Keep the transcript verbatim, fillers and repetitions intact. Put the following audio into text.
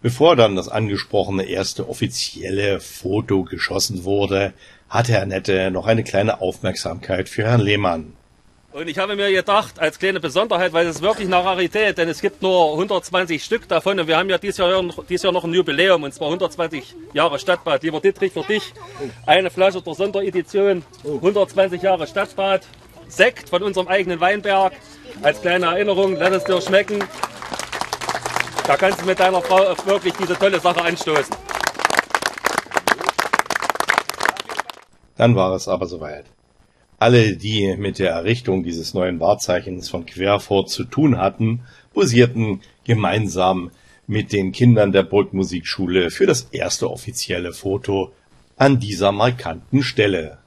Bevor dann das angesprochene erste offizielle Foto geschossen wurde, hatte Herr Nette noch eine kleine Aufmerksamkeit für Herrn Lehmann. Und ich habe mir gedacht, als kleine Besonderheit, weil es ist wirklich eine Rarität, denn es gibt nur hundertzwanzig Stück davon und wir haben ja dieses Jahr, dieses Jahr noch ein Jubiläum, und zwar hundertzwanzig Jahre Stadtbad. Lieber Dietrich, für dich eine Flasche der Sonderedition, hundertzwanzig Jahre Stadtbad, Sekt von unserem eigenen Weinberg, als kleine Erinnerung, lass es dir schmecken. Da kannst du mit deiner Frau auf wirklich diese tolle Sache anstoßen. Dann war es aber soweit. Alle, die mit der Errichtung dieses neuen Wahrzeichens von Querfurt zu tun hatten, posierten gemeinsam mit den Kindern der Burgmusikschule für das erste offizielle Foto an dieser markanten Stelle.